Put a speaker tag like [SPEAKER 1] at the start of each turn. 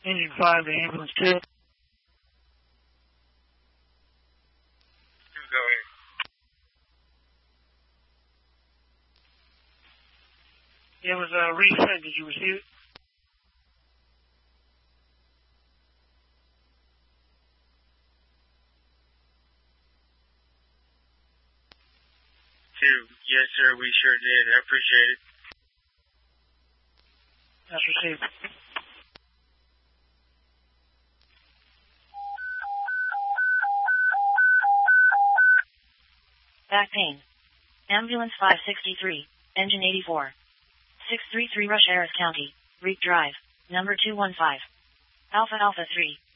[SPEAKER 1] Engine 5 to ambulance 2.
[SPEAKER 2] Go ahead.
[SPEAKER 1] It was reset. Did you receive it?
[SPEAKER 2] Yes, sir, we sure did. I appreciate it.
[SPEAKER 1] That's received.
[SPEAKER 3] Back pain. Ambulance 563, engine 84. 633 Rush Harris County, Reek Drive, number 215. Alpha Alpha 3.